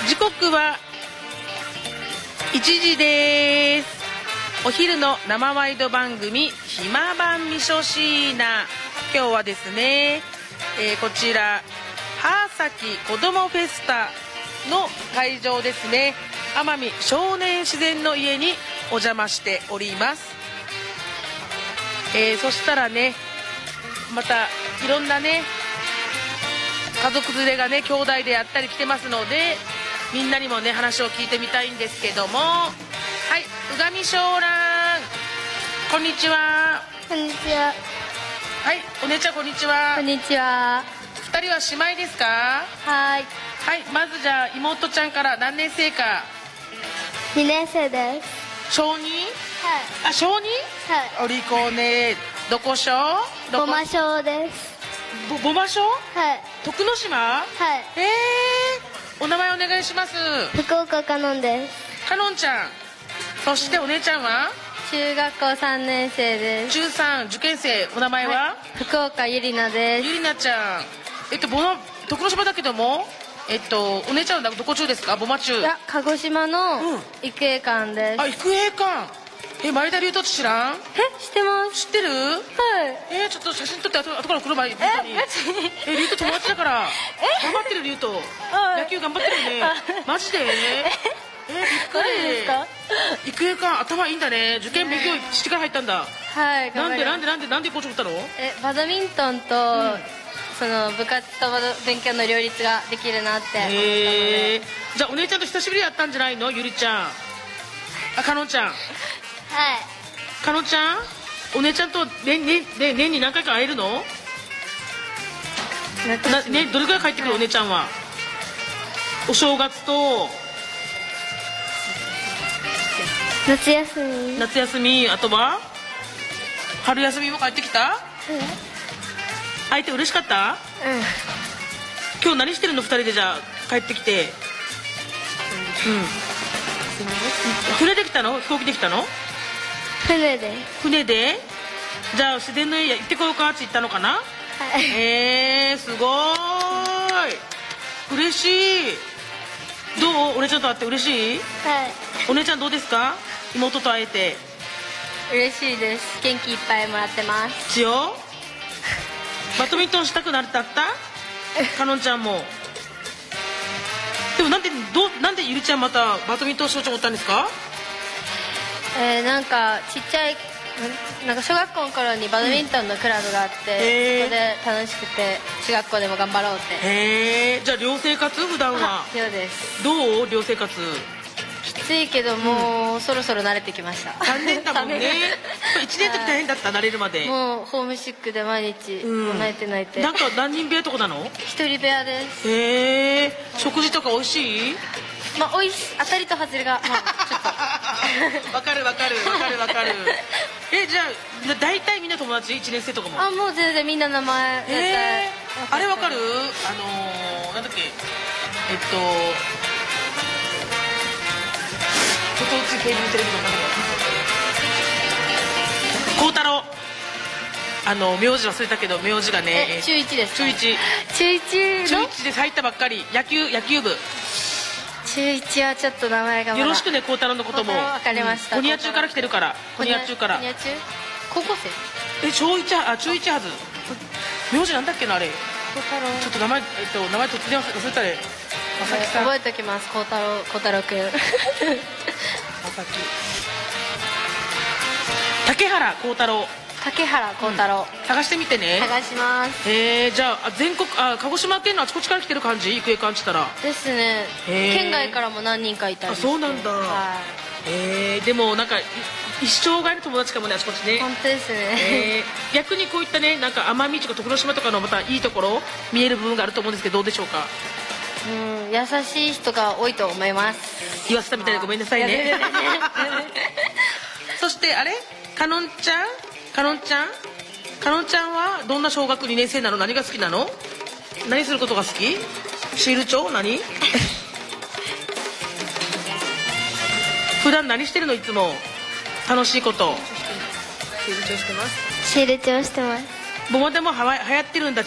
時刻は1時です。お昼の生ワイド番組ひまばんみそ椎名、今日はですね、こちらはさきこどもフェスタの会場ですね、奄美少年自然の家にお邪魔しております。そしたらね、またいろんなね家族連れがね兄弟でやったり来てますので、みんなにもね話を聞いてみたいんですけども、はい、うがみしょうらん、こんにちは。 こんにちは。 はい、お姉ちゃんこんにちは。 こんにちは。 二人は姉妹ですか？ はい。 はい、まずじゃあ妹ちゃんから何年生か。 2年生です。 小 2？ はい。 あ、小 2？ はい。 お利口ね。どこ小？ ごましょうです。 ごま小？ はい。 徳之島？ はい。 お名前お願いします。 福岡かのんです。 かのんちゃん。そしてお姉ちゃんは中学校3年生です。 中3受験生。お名前は、 はい、福岡ゆりなです。 ゆりなちゃん。徳之島だけども、お姉ちゃんはどこ中ですか？ボマ中。 いや、鹿児島の育英館です。 あ、育英館。前田龍斗知らん？ 知ってます。 知ってる？ はい。 ちょっと写真撮って後から来る前に。龍斗友達だから。頑張ってる龍斗。野球頑張ってるよね。マジで？びっくりですか？育英館頭いいんだね。受験勉強してから入ったんだ。 はい。 なんでこっち取ったの？ バドミントンと、その部活と勉強の両立ができるなって思ったので。 じゃあお姉ちゃんと久しぶりやったんじゃないの？ゆりちゃん。あ、かのんちゃん。 はい。 かのちゃん、お姉ちゃんと年に何回か会えるの？どれくらい帰ってくる？お姉ちゃんはお正月と夏休み、あとは春休みも帰ってきた？会えて嬉しかった？今日何してるの？2人でじゃあ帰ってきて。船で来たの？飛行機で来たの？ 船で。 じゃあ自然の家行ってこようかって言ったのかな？はい。すごーい。嬉しい。どう？お姉ちゃんと会って嬉しい？ はい。 お姉ちゃんどうですか？妹と会えて。 嬉しいです。元気いっぱいもらってます。 千代？バドミントンしたくなった？かのんちゃんも。でもなんでゆりちゃんまたバドミントンしようと思ったんですか？ なんかちっちゃい、なんか小学校の頃にバドミントンのクラブがあって、そこで楽しくて中学校でも頑張ろうって。 じゃあ寮生活普段は？ 寮です。 どう？寮生活きついけどもうそろそろ慣れてきました。 3年だもんね。1年の時大変だった？慣れるまで。もうホームシックで毎日泣いて。 なんか何人部屋とかなの ？1人部屋です。 食事とか美味しい？ おいしい。当たりと外れがちょっとわかる。じゃあ大体みんな友達？1年生とかも？ もう全然みんな名前あれわかる？なんだっけ、ご当地ケーブルテレビの孝太郎。名字忘れたけど名字がね、 中1ですか？ 中1で入ったばっかり。野球部。 中1はちょっと名前がまだ。 よろしくね、孝太郎のことも。 わかりました。 ホニア中から来てるから。ホニア中高校生？ 中1はず。名字なんだっけなあれ。 孝太郎。 ちょっと名前突然忘れたね。 覚えておきます。孝太郎くん。 竹原孝太郎。探してみてね。 探します。 じゃあ全国鹿児島県のあちこちから来てる感じ？育英館って言ったらですね。県外からも何人かいたりして。 そうなんだ。でもなんか一生涯の友達かもね、あちこちね。 本当ですね。 逆にこういったね、なんか奄美とか徳之島とかのまたいいところ見える部分があると思うんですけど、どうでしょうか？ 優しい人が多いと思います。 言わせたみたいでごめんなさいね。そしてあれ、かのんちゃんはどんな小学2年生なの？何が好きなの？何することが好き？シール帳？何？普段何してるの？いつも楽しいこと。 シール帳してます。ボマでも流行ってるんだ。